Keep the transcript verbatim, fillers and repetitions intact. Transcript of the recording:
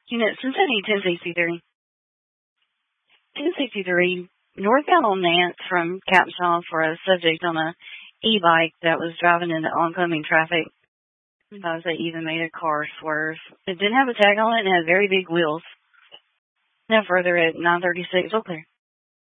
Unit Cincinnati ten sixty-three. ten sixty-three, northbound on Nance from Capshaw for a subject on a e-bike that was driving into oncoming traffic. Because they even made a car swerve. It didn't have a tag on it and it had very big wheels. Now further at nine thirty-six, okay.